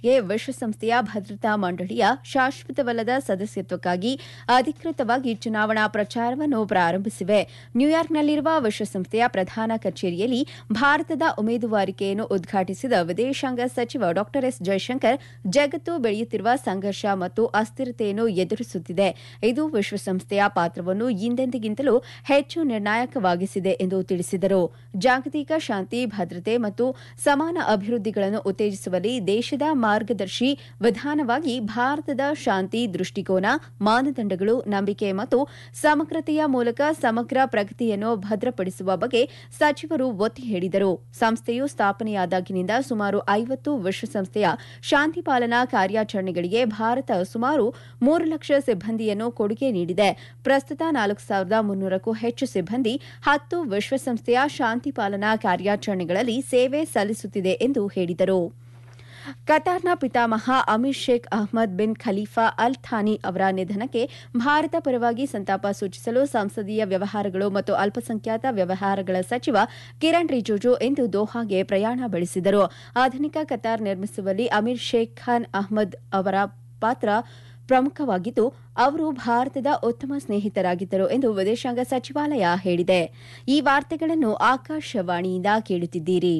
ಇತ್ತೀಚೆಗೆ ವಿಶ್ವಸಂಸ್ಥೆಯ ಭದ್ರತಾ ಮಂಡಳಿಯ ಶಾಶ್ವತವಲ್ಲದ ಸದಸ್ಯತ್ವಕ್ಕಾಗಿ ಅಧಿಕೃತವಾಗಿ ಚುನಾವಣಾ ಪ್ರಚಾರವನ್ನು ಪ್ರಾರಂಭಿಸಿವೆ. ನ್ಯೂಯಾರ್ಕ್ನಲ್ಲಿರುವ ವಿಶ್ವಸಂಸ್ಥೆಯ ಪ್ರಧಾನ ಕಚೇರಿಯಲ್ಲಿ ಭಾರತದ ಉಮೇದುವಾರಿಕೆಯನ್ನು ಉದ್ಘಾಟಿಸಿದ ವಿದೇಶಾಂಗ ಸಚಿವ ಡಾ ಎಸ್ ಜೈಶಂಕರ್, ಜಗತ್ತು ಬೆಳೆಯುತ್ತಿರುವ ಸಂಘರ್ಷ ಮತ್ತು ಅಸ್ಥಿರತೆಯನ್ನು ಎದುರಿಸುತ್ತಿದೆ. ಇದು ವಿಶ್ವಸಂಸ್ಥೆಯ ಪಾತ್ರವನ್ನು ಹಿಂದೆಂದಿಗಿಂತಲೂ ಹೆಚ್ಚು ನಿರ್ಣಾಯಕವಾಗಿಸಿದೆ ಎಂದು ತಿಳಿಸಿದರು. ಜಾಗತಿಕ ಶಾಂತಿ, ಭದ್ರತೆ ಮತ್ತು ಸಮಾನ ಅಭಿವೃದ್ಧಿಗಳನ್ನು ಉತ್ತೇಜಿಸುವಲ್ಲಿ ದೇಶದ ಮಾರ್ಗದರ್ಶಿ ವಿಧಾನವಾಗಿ ಭಾರತದ ಶಾಂತಿ ದೃಷ್ಟಿಕೋನ, ಮಾನದಂಡಗಳು, ನಂಬಿಕೆ ಮತ್ತು ಸಮಗ್ರತೆಯ ಮೂಲಕ ಸಮಗ್ರ ಪ್ರಗತಿಯನ್ನು ಭದ್ರಪಡಿಸುವ ಬಗ್ಗೆ ಸಚಿವರು ಒತ್ತಿ ಹೇಳಿದರು. ಸಂಸ್ಥೆಯು ಸ್ಥಾಪನೆಯಾದಾಗಿನಿಂದ ಸುಮಾರು 50 ವಿಶ್ವಸಂಸ್ಥೆಯ ಶಾಂತಿ ಪಾಲನಾ ಕಾರ್ಯಾಚರಣೆಗಳಿಗೆ ಭಾರತ ಸುಮಾರು 3 ಲಕ್ಷ ಸಿಬ್ಬಂದಿಯನ್ನು ಕೊಡುಗೆ ನೀಡಿದೆ. ಪ್ರಸ್ತುತ 4,300ಕ್ಕೂ ಹೆಚ್ಚು ಸಿಬ್ಬಂದಿ 10 ವಿಶ್ವಸಂಸ್ಥೆಯ ಶಾಂತಿ ಪಾಲನಾ ಕಾರ್ಯಾಚರಣೆಗಳಲ್ಲಿ ಸೇವೆ ಸಲ್ಲಿಸುತ್ತಿದೆ ಎಂದು ಹೇಳಿದರು. ಕತಾರ್ನ ಪಿತಾಮಹ Amir Sheikh Ahmed bin Khalifa Al Thani ಅವರ ನಿಧನಕ್ಕೆ ಭಾರತ ಪರವಾಗಿ ಸಂತಾಪ ಸೂಚಿಸಲು ಸಂಸದೀಯ ವ್ಯವಹಾರಗಳು ಮತ್ತು ಅಲ್ಪಸಂಖ್ಯಾತ ವ್ಯವಹಾರಗಳ ಸಚಿವ ಕಿರಣ್ ರಿಜಿಜು ಇಂದು ದೋಹಾಗೆ ಪ್ರಯಾಣ ಬೆಳೆಸಿದರು. ಆಧುನಿಕ ಕತಾರ್ ನಿರ್ಮಿಸುವಲ್ಲಿ ಅಮೀರ್ ಶೇಖ್ ಖಾನ್ ಅಹ್ಮದ್ ಅವರ ಪಾತ್ರ ಪ್ರಮುಖವಾಗಿದ್ದು, ಅವರು ಭಾರತದ ಉತ್ತಮ ಸ್ನೇಹಿತರಾಗಿದ್ದರು ಎಂದು ವಿದೇಶಾಂಗ ಸಚಿವಾಲಯ ಹೇಳಿದೆ. ಈ ವಾರ್ತೆಗಳನ್ನು ಆಕಾಶವಾಣಿಯಿಂದ ಕೇಳುತ್ತಿದ್ದೀರಿ.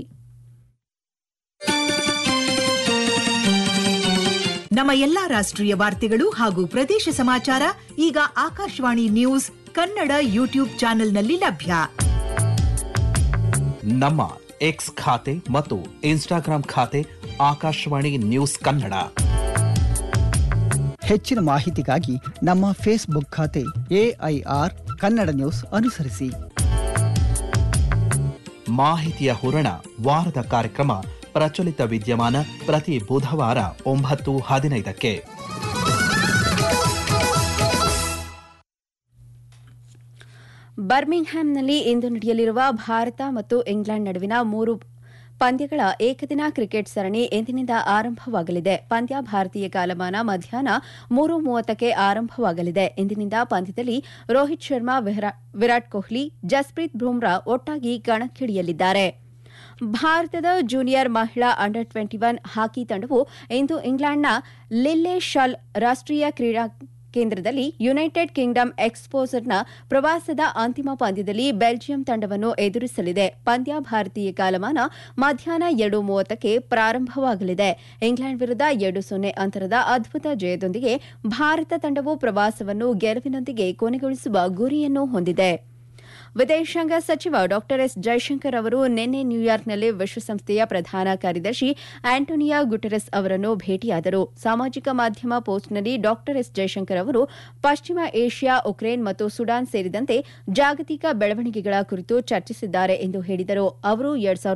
ನಮ್ಮ ಎಲ್ಲಾ ರಾಷ್ಟ್ರೀಯ ವಾರ್ತೆಗಳು ಹಾಗೂ ಪ್ರದೇಶ ಸಮಾಚಾರ ಈಗ ಆಕಾಶವಾಣಿ ನ್ಯೂಸ್ ಕನ್ನಡ ಯೂಟ್ಯೂಬ್ ಚಾನೆಲ್ನಲ್ಲಿ ಲಭ್ಯ. ನಮ್ಮ ಎಕ್ಸ್ ಖಾತೆ ಮತ್ತು ಇನ್ಸ್ಟಾಗ್ರಾಂ ಖಾತೆ ಆಕಾಶವಾಣಿ ನ್ಯೂಸ್ ಕನ್ನಡ. ಹೆಚ್ಚಿನ ಮಾಹಿತಿಗಾಗಿ ನಮ್ಮ ಫೇಸ್ಬುಕ್ ಖಾತೆ AIR ಕನ್ನಡ ನ್ಯೂಸ್ ಅನುಸರಿಸಿ. ಮಾಹಿತಿಯ ಹೂರಣ ವಾರದ ಕಾರ್ಯಕ್ರಮ ಪ್ರಚಲಿತ ವಿದ್ಯಮಾನ ಪ್ರತಿ ಬುಧವಾರ 9:15ಕ್ಕೆ. ಬರ್ಮಿಂಗ್ಹ್ಯಾಮ್ನಲ್ಲಿ ಇಂದು ನಡೆಯಲಿರುವ ಭಾರತ ಮತ್ತು ಇಂಗ್ಲೆಂಡ್ ನಡುವಿನ 3 ಪಂದ್ಯಗಳ ಏಕದಿನ ಕ್ರಿಕೆಟ್ ಸರಣಿ ಇಂದಿನಿಂದ ಆರಂಭವಾಗಲಿದೆ. ಪಂದ್ಯ ಭಾರತೀಯ ಕಾಲಮಾನ ಮಧ್ಯಾಹ್ನ 3:30ಕ್ಕೆ ಆರಂಭವಾಗಲಿದೆ. ಇಂದಿನಿಂದ ಪಂದ್ಯದಲ್ಲಿ ರೋಹಿತ್ ಶರ್ಮಾ, ವಿರಾಟ್ ಕೊಹ್ಲಿ, ಜಸ್ಪ್ರೀತ್ ಬುಮ್ರಾ ಒಟ್ಟಾಗಿ ಕಣಕ್ಕಿಳಿಯಲಿದ್ದಾರೆ. ಭಾರತದ ಜೂನಿಯರ್ ಮಹಿಳಾ ಅಂಡರ್ 21 ಹಾಕಿ ತಂಡವು ಇಂದು ಇಂಗ್ಲೆಂಡ್ನ ಲಿಲ್ಲೆಶಾಲ್ ರಾಷ್ಟ್ರೀಯ ಕ್ರೀಡಾ ಕೇಂದ್ರದಲ್ಲಿ ಯುನೈಟೆಡ್ ಕಿಂಗ್ಡಮ್ ಎಕ್ಸ್ಪೋಜರ್ನ ಪ್ರವಾಸದ ಅಂತಿಮ ಪಂದ್ಯದಲ್ಲಿ ಬೆಲ್ಜಿಯಂ ತಂಡವನ್ನು ಎದುರಿಸಲಿದೆ. ಪಂದ್ಯ ಭಾರತೀಯ ಕಾಲಮಾನ ಮಧ್ಯಾಹ್ನ 2:30ಕ್ಕೆ ಪ್ರಾರಂಭವಾಗಲಿದೆ. ಇಂಗ್ಲೆಂಡ್ ವಿರುದ್ಧ 2-0 ಅಂತರದ ಅದ್ಭುತ ಜಯದೊಂದಿಗೆ ಭಾರತ ತಂಡವು ಪ್ರವಾಸವನ್ನು ಗೆಲುವಿನೊಂದಿಗೆ ಕೊನೆಗೊಳಿಸುವ ಗುರಿಯನ್ನು ಹೊಂದಿದೆ. ವಿದೇಶಾಂಗ ಸಚಿವ ಡಾ ಎಸ್ ಜೈಶಂಕರ್ ಅವರು ನಿನ್ನೆ ನ್ಯೂಯಾರ್ಕ್ನಲ್ಲಿ ವಿಶ್ವಸಂಸ್ಥೆಯ ಪ್ರಧಾನ ಕಾರ್ಯದರ್ಶಿ ಆಂಟೋನಿಯೋ ಗುಟೆರಸ್ ಅವರನ್ನು ಭೇಟಿಯಾದರು. ಸಾಮಾಜಿಕ ಮಾಧ್ಯಮ ಪೋಸ್ಟ್ನಲ್ಲಿ ಡಾ ಎಸ್ ಜೈಶಂಕರ್ ಅವರು ಪಶ್ಚಿಮ ಏಷ್ಯಾ, ಉಕ್ರೇನ್ ಮತ್ತು ಸುಡಾನ್ ಸೇರಿದಂತೆ ಜಾಗತಿಕ ಬೆಳವಣಿಗೆಗಳ ಕುರಿತು ಚರ್ಚಿಸಿದ್ದಾರೆ ಎಂದು ಹೇಳಿದರು. ಅವರು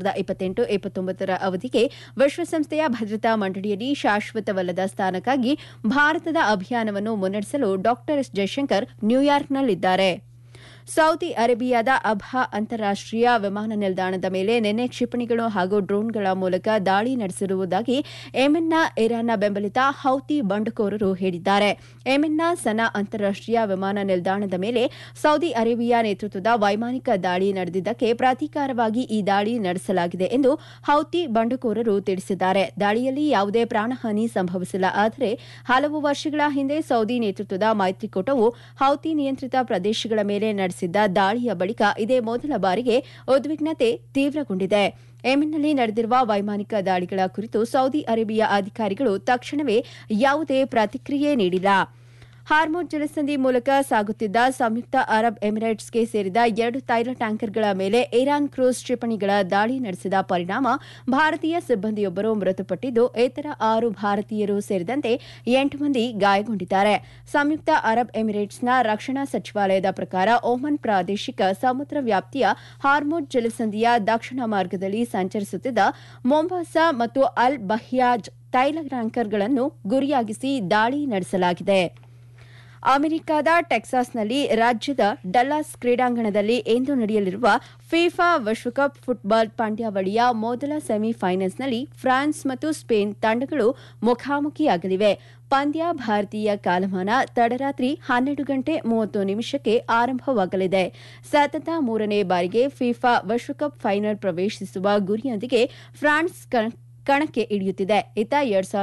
2028-29 ಅವಧಿಗೆ ವಿಶ್ವಸಂಸ್ಥೆಯ ಭದ್ರತಾ ಮಂಡಳಿಯಲ್ಲಿ ಶಾಶ್ವತವಲ್ಲದ ಸ್ಥಾನಕ್ಕಾಗಿ ಭಾರತದ ಅಭಿಯಾನವನ್ನು ಮುನ್ನಡೆಸಲು ಡಾ ಎಸ್ ಜೈಶಂಕರ್ ನ್ಯೂಯಾರ್ಕ್ನಲ್ಲಿದ್ದಾರೆ. ಸೌದಿ ಅರೇಬಿಯಾದ ಅಬ್ಹಾ ಅಂತಾರಾಷ್ಟೀಯ ವಿಮಾನ ನಿಲ್ದಾಣದ ಮೇಲೆ ನಿನ್ನೆ ಕ್ಷಿಪಣಿಗಳು ಹಾಗೂ ಡ್ರೋನ್ಗಳ ಮೂಲಕ ದಾಳಿ ನಡೆಸಿರುವುದಾಗಿ ಯೆಮೆನ್ನ ಇರಾನ್ನ ಬೆಂಬಲಿತ ಹೌತಿ ಬಂಡುಕೋರರು ಹೇಳಿದ್ದಾರೆ. ಯೆಮೆನ್ನ ಸನಾ ಅಂತಾರಾಷ್ಟೀಯ ವಿಮಾನ ನಿಲ್ದಾಣದ ಮೇಲೆ ಸೌದಿ ಅರೇಬಿಯಾ ನೇತೃತ್ವದ ವೈಮಾನಿಕ ದಾಳಿ ನಡೆದಿದ್ದಕ್ಕೆ ಪ್ರತೀಕಾರವಾಗಿ ಈ ದಾಳಿ ನಡೆಸಲಾಗಿದೆ ಎಂದು ಹೌತಿ ಬಂಡುಕೋರರು ತಿಳಿಸಿದ್ದಾರೆ. ದಾಳಿಯಲ್ಲಿ ಯಾವುದೇ ಪ್ರಾಣಹಾನಿ ಸಂಭವಿಸಿಲ್ಲ. ಆದರೆ ಹಲವು ವರ್ಷಗಳ ಹಿಂದೆ ಸೌದಿ ನೇತೃತ್ವದ ಮೈತ್ರಿಕೂಟವು ಹೌತಿ ನಿಯಂತ್ರಿತ ಪ್ರದೇಶಗಳ ಮೇಲೆ ನಡೆಸಿದ್ದ ದಾಳಿಯ ಬಳಿಕ ಇದೇ ಮೊದಲ ಬಾರಿಗೆ ಉದ್ವಿಗ್ನತೆ ತೀವ್ರಗೊಂಡಿದೆ. ಯೆಮೆನ್ನಲ್ಲಿ ನಡೆದಿರುವ ವೈಮಾನಿಕ ದಾಳಿಗಳ ಕುರಿತು ಸೌದಿ ಅರೇಬಿಯಾ ಅಧಿಕಾರಿಗಳು ತಕ್ಷಣವೇ ಯಾವುದೇ ಪ್ರತಿಕ್ರಿಯೆ ನೀಡಿಲ್ಲ. ಹಾರ್ಮುಜ್ ಜಲಸಂಧಿ ಮೂಲಕ ಸಾಗುತ್ತಿದ್ದ ಸಂಯುಕ್ತ ಅರಬ್ ಎಮಿರೇಟ್ಸ್ಗೆ ಸೇರಿದ 2 ತೈಲ ಟ್ಯಾಂಕರ್ಗಳ ಮೇಲೆ ಇರಾನ್ ಕ್ರೂಸ್ ಕ್ಷಿಪಣಿಗಳ ದಾಳಿ ನಡೆಸಿದ ಪರಿಣಾಮ ಭಾರತೀಯ ಸಿಬ್ಬಂದಿಯೊಬ್ಬರು ಮೃತಪಟ್ಟಿದ್ದು, ಇತರ 6 ಭಾರತೀಯರು ಸೇರಿದಂತೆ 8 ಮಂದಿ ಗಾಯಗೊಂಡಿದ್ದಾರೆ. ಸಂಯುಕ್ತ ಅರಬ್ ಎಮಿರೇಟ್ಸ್ನ ರಕ್ಷಣಾ ಸಚಿವಾಲಯದ ಪ್ರಕಾರ ಒಮನ್ ಪ್ರಾದೇಶಿಕ ಸಮುದ್ರ ವ್ಯಾಪ್ತಿಯ ಹಾರ್ಮುಜ್ ಜಲಸಂಧಿಯ ದಕ್ಷಿಣ ಮಾರ್ಗದಲ್ಲಿ ಸಂಚರಿಸುತ್ತಿದ್ದ ಮೊಂಬಾಸಾ ಮತ್ತು ಅಲ್ ಬಹಿಯಾಜ್ ತೈಲ ಟ್ಯಾಂಕರ್ಗಳನ್ನು ಗುರಿಯಾಗಿಸಿ ದಾಳಿ ನಡೆಸಲಾಗಿದೆ. ಅಮೆರಿಕದ ಟೆಕ್ಸಾಸ್ನಲ್ಲಿ ರಾಜ್ಯದ ಡಲ್ಲಾಸ್ ಕ್ರೀಡಾಂಗಣದಲ್ಲಿ ಇಂದು ನಡೆಯಲಿರುವ ಫಿಫಾ ವಿಶ್ವಕಪ್ ಫುಟ್ಬಾಲ್ ಪಂದ್ಯಾವಳಿಯ ಮೊದಲ ಸೆಮಿಫೈನಲ್ಸ್ನಲ್ಲಿ ಫ್ರಾನ್ಸ್ ಮತ್ತು ಸ್ಪೇನ್ ತಂಡಗಳು ಮುಖಾಮುಖಿಯಾಗಲಿವೆ. ಪಂದ್ಯ ಭಾರತೀಯ ಕಾಲಮಾನ ತಡರಾತ್ರಿ 12:30ಕ್ಕೆ ಆರಂಭವಾಗಲಿದೆ. ಸತತ 3ನೇ ಬಾರಿಗೆ ಫಿಫಾ ವಿಶ್ವಕಪ್ ಫೈನಲ್ ಪ್ರವೇಶಿಸುವ ಗುರಿಯೊಂದಿಗೆ ಫ್ರಾನ್ಸ್ ಕಣಕ್ಕೆ ಇಳಿಯುತ್ತಿದೆ.